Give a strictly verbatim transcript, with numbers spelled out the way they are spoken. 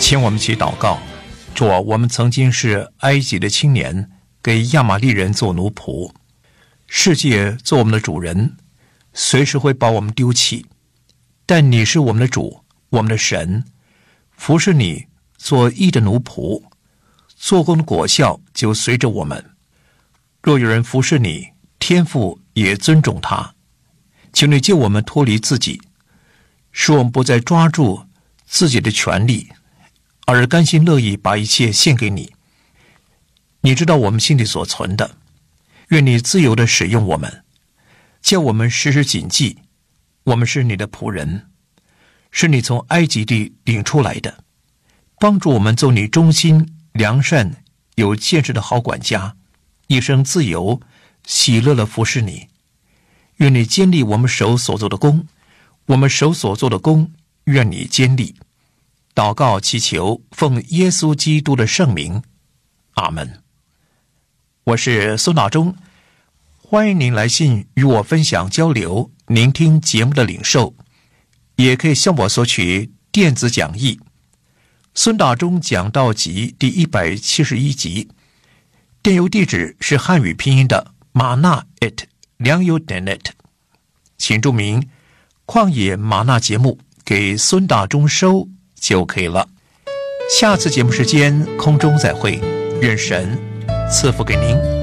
请我们一起祷告。主啊，我们曾经是埃及的青年，给亚玛力人做奴仆，世界做我们的主人，随时会把我们丢弃。但你是我们的主，我们的神，服侍你做义的奴仆，做工的果效就随着我们。若有人服侍你，天父也尊重他。请你救我们脱离自己，使我们不再抓住自己的权利，而甘心乐意把一切献给你。你知道我们心里所存的，愿你自由地使用我们，叫我们时时谨记，我们是你的仆人，是你从埃及地领出来的，帮助我们做你忠心、良善、有见识的好管家，一生自由、喜乐地服侍你。愿你坚立我们手所做的工，我们手所做的工，愿你坚立。祷告祈求，奉耶稣基督的圣名，阿们。我是孙大中，欢迎您来信与我分享交流您听节目的领受，也可以向我索取电子讲义。孙大中讲道集第一百七十一集，电邮地址是汉语拼音的玛纳 at 良友点 net， 请注明旷野玛纳节目给孙大中收就可以了。下次节目时间空中再会，愿神赐福给您。